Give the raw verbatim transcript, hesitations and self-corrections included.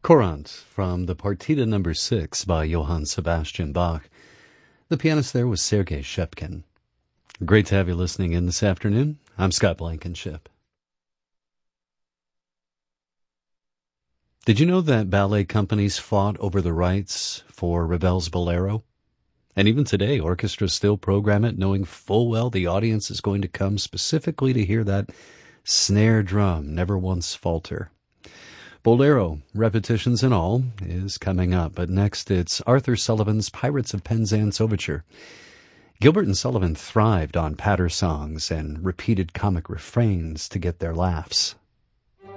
Courant from the Partita Number Six by Johann Sebastian Bach. The pianist there was Sergei Shepkin. Great to have you listening in this afternoon. I'm Scott Blankenship. Did you know that ballet companies fought over the rights for Ravel's Bolero? And even today, orchestras still program it, knowing full well the audience is going to come specifically to hear that snare drum never once falter. Bolero, repetitions and all, is coming up, but next it's Arthur Sullivan's Pirates of Penzance Overture. Gilbert and Sullivan thrived on patter songs and repeated comic refrains to get their laughs.